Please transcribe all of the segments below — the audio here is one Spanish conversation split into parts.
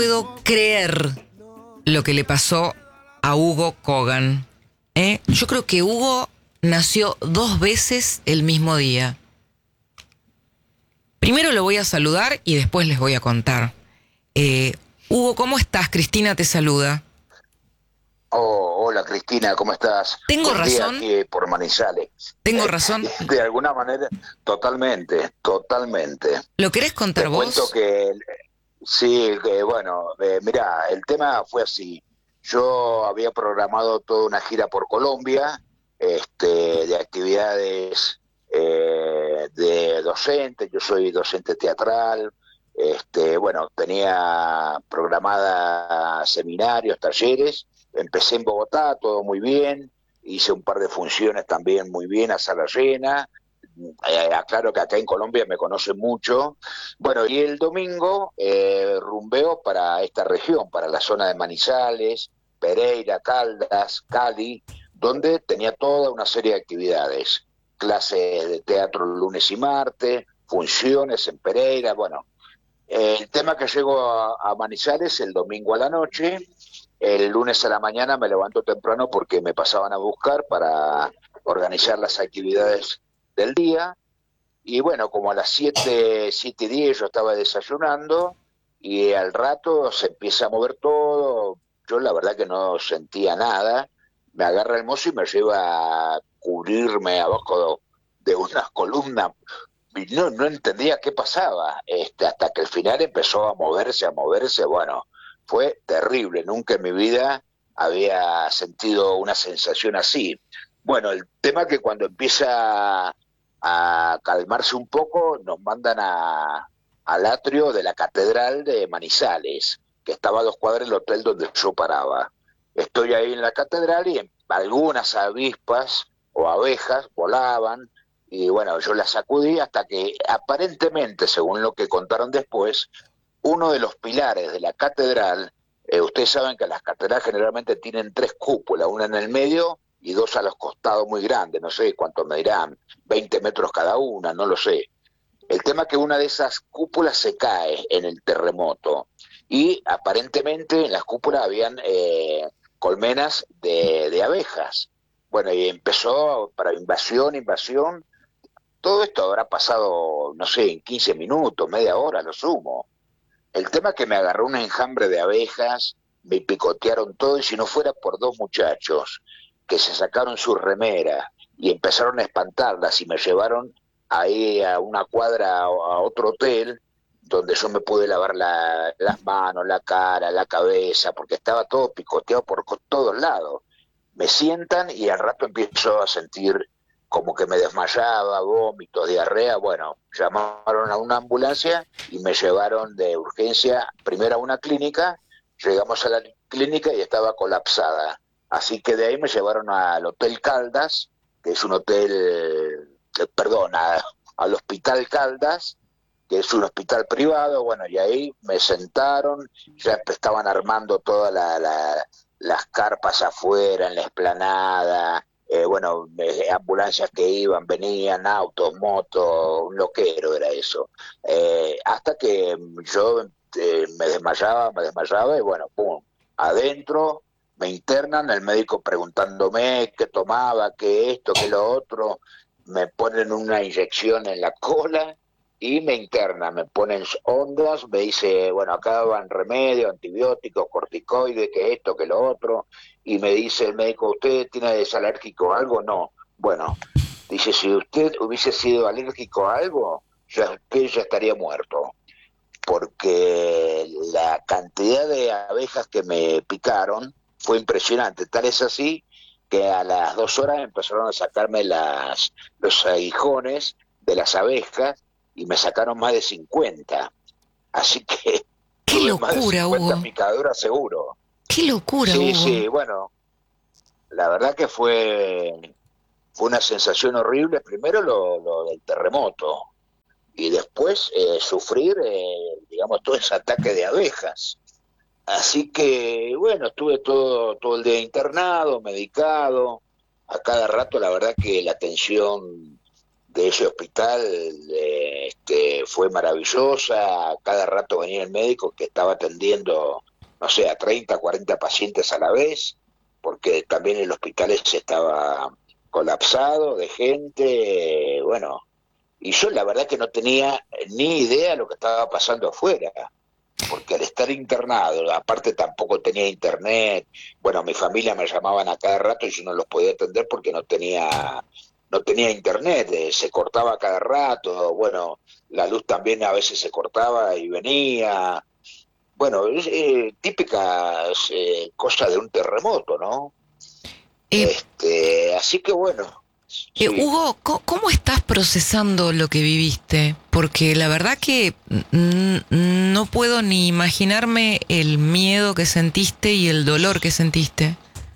puedo creer lo que le pasó a Hugo Kogan. Yo creo que Hugo nació 2 veces el mismo día. Primero lo voy a saludar y después les voy a contar. Hugo, ¿cómo estás? Cristina te saluda. Oh, hola Cristina, ¿cómo estás? ¿Tengo Buen día razón? aquí por Manizales. ¿Tengo razón? De alguna manera, totalmente, totalmente. ¿Lo querés contar Te cuento vos? que, sí, que bueno, mirá, el tema fue así. Yo había programado toda una gira por Colombia, de actividades de docente. Yo soy docente teatral. Bueno, tenía programada seminarios, talleres. Empecé en Bogotá, todo muy bien. Hice un par de funciones también muy bien a sala llena. Aclaro que acá en Colombia me conocen mucho. Bueno, y el domingo rumbeo para esta región, para la zona de Manizales, Pereira, Caldas, Cali, donde tenía toda una serie de actividades. Clases de teatro lunes y martes, funciones en Pereira. Bueno, el tema que llego a Manizales el domingo a la noche. El lunes a la mañana me levanto temprano porque me pasaban a buscar para organizar las actividades del día. Y bueno, como a las 7:10 yo estaba desayunando, y al rato se empieza a mover todo. Yo la verdad que no sentía nada. Me agarra el mozo y me lleva a cubrirme abajo de unas columnas, y no entendía qué pasaba, hasta que al final empezó a moverse. Bueno, fue terrible. Nunca en mi vida había sentido una sensación así. Bueno, el tema que cuando empieza a calmarse un poco, nos mandan al atrio de la Catedral de Manizales, que estaba a 2 cuadras del hotel donde yo paraba. Estoy ahí en la catedral y algunas avispas o abejas volaban, y bueno, yo las sacudí hasta que aparentemente, según lo que contaron después, uno de los pilares de la catedral. Ustedes saben que las catedrales generalmente tienen 3 cúpulas, una en el medio y 2 a los costados muy grandes. No sé cuánto medirán, 20 metros cada una, no lo sé. El tema es que una de esas cúpulas se cae en el terremoto, y aparentemente en las cúpulas habían colmenas de abejas. Bueno, y empezó para invasión. Todo esto habrá pasado, no sé, en 15 minutos, media hora, lo sumo. El tema es que me agarró un enjambre de abejas, me picotearon todo, y si no fuera por 2 muchachos que se sacaron su remera y empezaron a espantarlas y me llevaron ahí a una cuadra, a otro hotel, donde yo me pude lavar las manos, la cara, la cabeza, porque estaba todo picoteado por todos lados. Me sientan y al rato empiezo a sentir como que me desmayaba, vómitos, diarrea. Bueno, llamaron a una ambulancia y me llevaron de urgencia primero a una clínica. Llegamos a la clínica y estaba colapsada. Así que de ahí me llevaron al Hotel Caldas, que es un hotel, perdón, al Hospital Caldas, que es un hospital privado. Bueno, y ahí me sentaron. Ya estaban armando todas las carpas afuera, en la explanada. Bueno, ambulancias que iban, venían, autos, motos, un loquero era eso. Hasta que yo me desmayaba, y bueno, pum, adentro. Me internan, el médico preguntándome qué tomaba, qué esto, qué lo otro. Me ponen una inyección en la cola y me interna, me ponen ondas. Me dice, bueno, acá van remedios, antibióticos, corticoides, que esto, que lo otro. Y me dice el médico, ¿usted tiene es alérgico a algo? No. Bueno, dice, si usted hubiese sido alérgico a algo, usted ya estaría muerto, porque la cantidad de abejas que me picaron fue impresionante. Tal es así que a las 2 horas empezaron a sacarme los aguijones de las abejas, y me sacaron más de 50. Así que ¡Qué tuve más de locura, 50 Hugo! picaduras seguro. ¡Qué locura, Sí, Hugo! sí, bueno, la verdad que fue una sensación horrible. Primero lo del terremoto, y después sufrir, digamos, todo ese ataque de abejas. Así que, bueno, estuve todo el día internado, medicado. A cada rato, la verdad que la tensión de ese hospital fue maravillosa. Cada rato venía el médico que estaba atendiendo, no sé, a 30, 40 pacientes a la vez, porque también el hospital ese estaba colapsado de gente, bueno, y yo la verdad que no tenía ni idea de lo que estaba pasando afuera, porque al estar internado, aparte tampoco tenía internet, bueno, mi familia me llamaban a cada rato y yo no los podía atender porque no tenía internet, se cortaba cada rato, bueno, la luz también a veces se cortaba y venía, bueno, es típicas cosas de un terremoto, ¿no? Eh, Así que bueno, sí. Hugo, ¿cómo estás procesando lo que viviste? Porque la verdad que no puedo ni imaginarme el miedo que sentiste y el dolor que sentiste.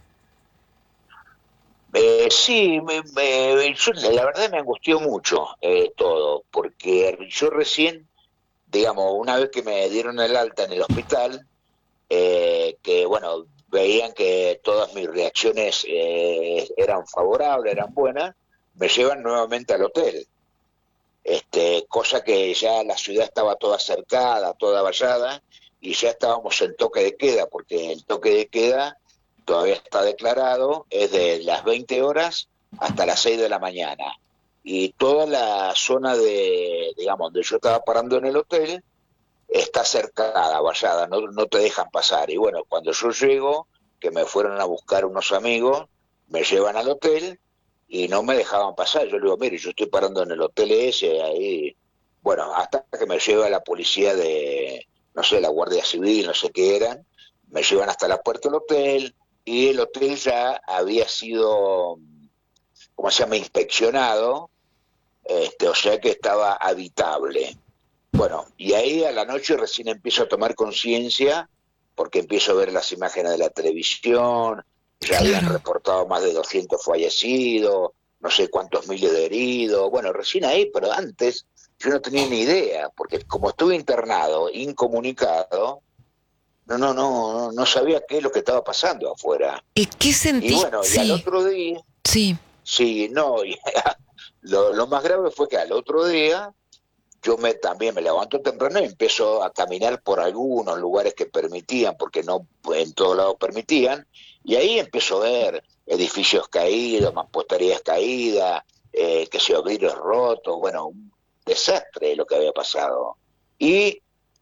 Sí, la verdad me angustió mucho todo, porque yo recién, digamos, una vez que me dieron el alta en el hospital, que bueno, veían que todas mis reacciones eran favorables, eran buenas, me llevan nuevamente al hotel. Cosa que ya la ciudad estaba toda cercada, toda vallada, y ya estábamos en toque de queda, porque el toque de queda todavía está declarado, es de las 20 horas hasta las 6 de la mañana. Y toda la zona digamos, donde yo estaba parando en el hotel, está cercada, vallada, no te dejan pasar. Y bueno, cuando yo llego, que me fueron a buscar unos amigos, me llevan al hotel y no me dejaban pasar. Yo le digo, mire, yo estoy parando en el hotel ese, ahí. Bueno, hasta que me lleva la policía no sé, la Guardia Civil, no sé qué eran, me llevan hasta la puerta del hotel y el hotel ya había sido, ¿cómo se llama?, inspeccionado, o sea que estaba habitable. Bueno, y ahí a la noche recién empiezo a tomar conciencia, porque empiezo a ver las imágenes de la televisión, ya habían Claro. reportado más de 200 fallecidos, no sé cuántos miles de heridos, bueno, recién ahí, pero antes yo no tenía ni idea, porque como estuve internado, incomunicado, no sabía qué es lo que estaba pasando afuera. ¿Qué Y sentiste? bueno, y al Sí, otro día, sí. sí, no, y lo más grave fue que al otro día yo también me levanto temprano y empiezo a caminar por algunos lugares que permitían, porque no en todos lados permitían, y ahí empiezo a ver edificios caídos, mamposterías caídas, que se vidrios rotos, bueno, un desastre lo que había pasado. Y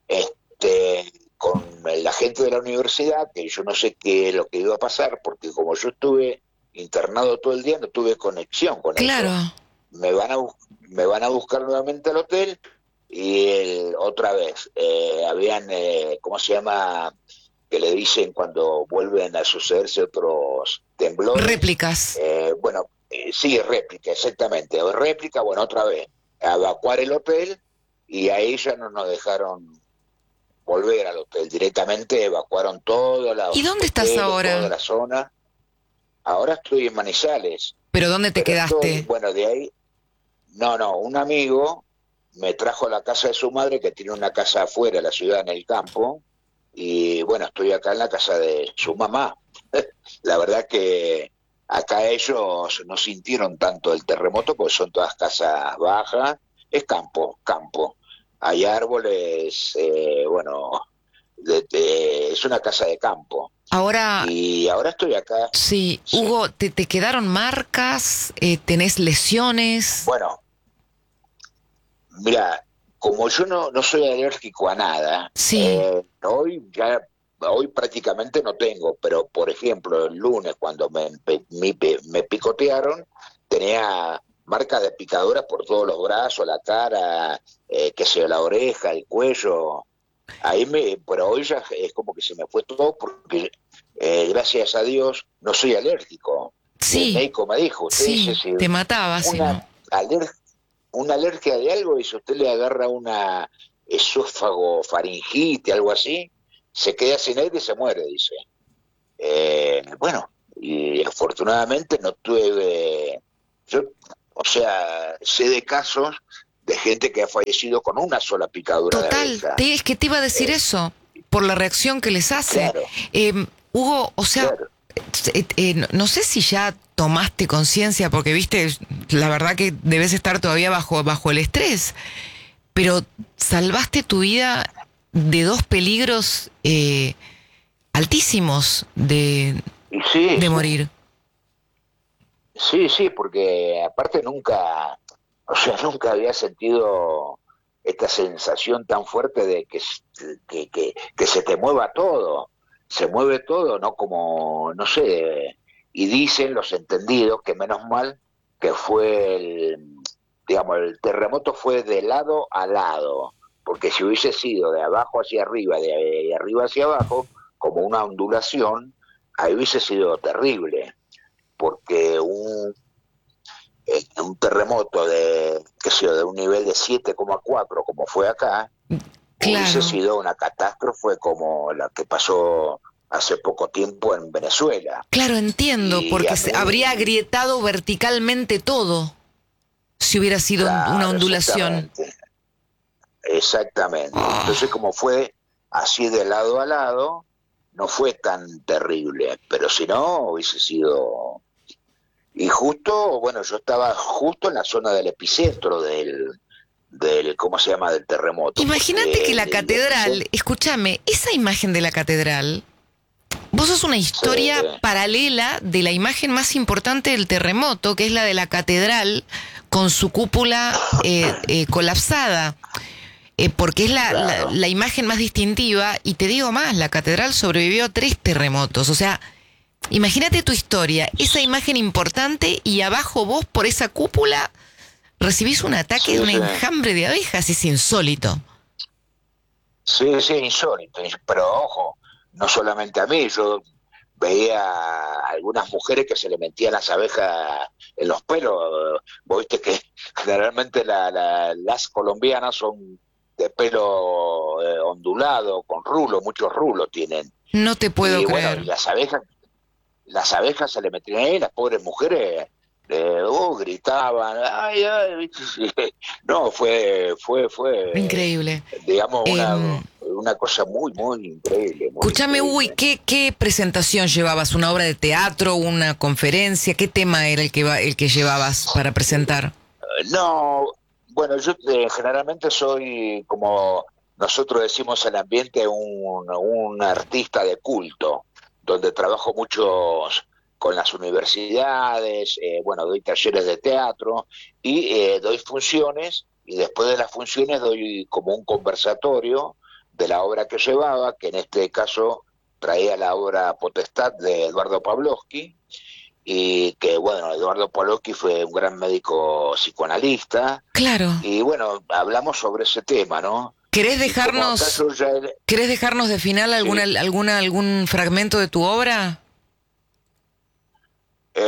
con la gente de la universidad, que yo no sé qué es lo que iba a pasar, porque como yo estuve internado todo el día, no tuve conexión con Claro. ellos. Me van a buscar nuevamente al hotel y otra vez habían, ¿cómo se llama? Que le dicen cuando vuelven a sucederse otros temblores. Réplicas. Bueno, sí, réplica, exactamente. O réplica, bueno, otra vez. A evacuar el hotel y ahí ya no nos dejaron volver al hotel. Directamente evacuaron todos ¿Y los dónde estás hoteles, toda ahora? la zona. Ahora estoy en Manizales, ¿Pero dónde te pero estoy, quedaste? bueno, de ahí, no, un amigo me trajo a la casa de su madre, que tiene una casa afuera de la ciudad, en el campo, y bueno, estoy acá en la casa de su mamá. La verdad que acá ellos no sintieron tanto el terremoto, porque son todas casas bajas, es campo, campo. Hay árboles, bueno, es una casa de campo. Ahora, Y ahora estoy acá, sí, sí. Hugo, ¿te quedaron marcas? ¿Tenés lesiones? Bueno, mira, como yo no soy alérgico a nada, Sí. hoy prácticamente no tengo, pero por ejemplo el lunes cuando me picotearon, tenía marcas de picaduras por todos los brazos, la cara, qué sé yo, la oreja, el cuello. Pero hoy ya es como que se me fue todo porque gracias a Dios no soy alérgico. Y el Sí, médico me dijo, usted dice sí, si te mataba, si una no. alergia una alergia de algo y si usted le agarra una esófago, faringitis, algo así, se queda sin aire y se muere, dice. Bueno, y afortunadamente no tuve, yo, o sea, sé de casos de gente que ha fallecido con una sola picadura de Total, abeja. es que te iba a decir Eh, eso, por la reacción que les hace. claro, Hugo, o sea, claro. no sé si ya tomaste conciencia? Porque, viste, la verdad que debes estar todavía bajo el estrés, pero salvaste tu vida de dos peligros altísimos Y sí, de morir. sí, porque aparte nunca, o sea, nunca había sentido esta sensación tan fuerte de que se te mueva todo, se mueve todo, ¿no? Como, no sé, y dicen los entendidos que menos mal que fue digamos, el terremoto fue de lado a lado, porque si hubiese sido de abajo hacia arriba, de arriba hacia abajo, como una ondulación, ahí hubiese sido terrible, porque un terremoto de, qué sé yo, de un nivel de 7,4 como fue acá, hubiese Claro. sido una catástrofe como la que pasó hace poco tiempo en Venezuela. Claro, entiendo, Y porque a habría mí, agrietado verticalmente todo si hubiera sido una claro, ondulación. exactamente. Entonces, Oh. como fue así de lado a lado, no fue tan terrible, pero si no, hubiese sido... Y justo, bueno, yo estaba justo en la zona del epicentro ¿cómo se llama?, del terremoto, Imagínate que porque la el catedral, epicentro, escúchame, esa imagen de la catedral, vos sos una historia se, paralela de la imagen más importante del terremoto, que es la de la catedral con su cúpula colapsada. Porque es claro, la imagen más distintiva, y te digo más, la catedral sobrevivió a 3 terremotos, o sea, imagínate tu historia, esa imagen importante, y abajo vos por esa cúpula recibís un ataque de sí, un sí, enjambre de abejas, es insólito. sí, sí, insólito, pero ojo, no solamente a mí, yo veía a algunas mujeres que se le metían las abejas en los pelos. Vos viste que generalmente las colombianas son de pelo ondulado, con rulo, muchos rulos tienen. No te puedo Y bueno, y creer. las abejas se le metían ahí, las pobres mujeres gritaban, ay, ay, ¿viste? No, fue, Increíble. digamos, Eh, una cosa muy, muy increíble, muy Escúchame, Uy, increíble. ¿qué presentación llevabas? ¿Una obra de teatro, una conferencia? ¿Qué tema era el que llevabas para presentar? No, bueno, yo generalmente soy, como nosotros decimos en el ambiente, un artista de culto, donde trabajo mucho con las universidades, bueno, doy talleres de teatro y doy funciones, y después de las funciones doy como un conversatorio de la obra que llevaba, que en este caso traía la obra Potestad de Eduardo Pavlovsky, y que bueno, Eduardo Pavlovsky fue un gran médico psicoanalista, Claro. y bueno, hablamos sobre ese tema, ¿no? ¿Querés Y como acá dejarnos, yo ya, ¿Querés dejarnos de final sí, algún fragmento de tu obra? eh,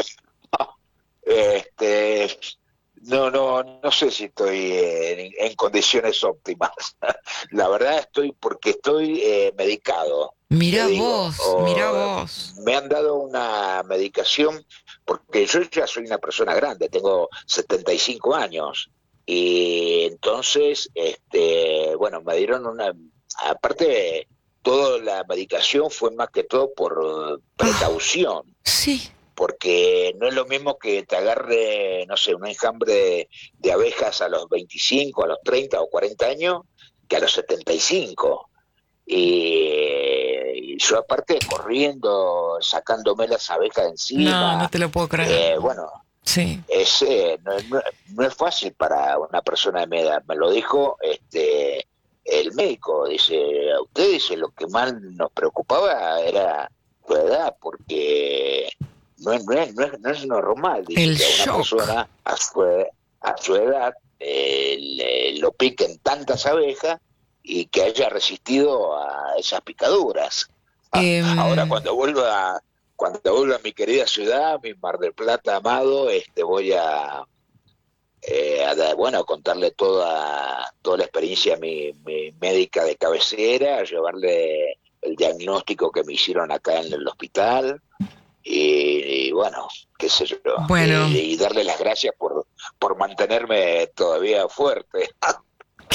este, no sé si estoy en condiciones óptimas. La verdad estoy, porque estoy medicado, te digo, Mirá vos. me han dado una medicación, porque yo ya soy una persona grande, tengo 75 años, y entonces, bueno, me dieron aparte, toda la medicación fue más que todo por Ah, precaución, sí. porque no es lo mismo que te agarre, no sé, un enjambre de abejas a los 25, a los 30 o 40 años, que a los 75. Y yo aparte corriendo, sacándome las abejas de No, no encima, te lo puedo creer. bueno, Sí. no es fácil para una persona de mi edad. Me lo dijo el médico, dice, a usted, dice, lo que más nos preocupaba era tu edad, porque no es normal, dice, El que a una shock. persona a su edad lo piquen tantas abejas y que haya resistido a esas picaduras. Ahora Em, cuando vuelva a mi querida ciudad, mi Mar del Plata amado, voy bueno, a contarle toda la experiencia a mi médica de cabecera, a llevarle el diagnóstico que me hicieron acá en el hospital, y bueno, qué sé yo, bueno, y darle las gracias por mantenerme todavía fuerte.